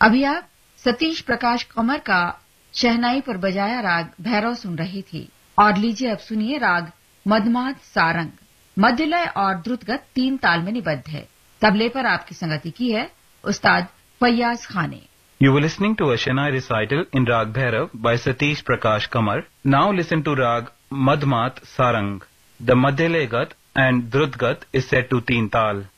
अभी आप सतीश प्रकाश कमर का शहनाई पर बजाया राग भैरव सुन रही थी। और लीजिए अब सुनिए राग मदमाद सारंग। मध्य लय और द्रुतगत 3 ताल में निबद्ध है। तबले पर आपकी संगति की है उस्ताद फैयाज खान ने। You were listening to a Shehnai recital in Rag Bhairav by Satish Prakash Kamar. Now listen to Rag Madhmat Sarang. The Madhyalay Gat and Drut Gat is set to 3 Tal.